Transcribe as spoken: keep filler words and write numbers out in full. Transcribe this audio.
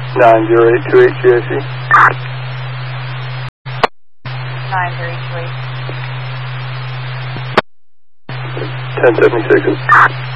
nine zero eight two eight G I C. nine zero eight two eight. ten seventy-six.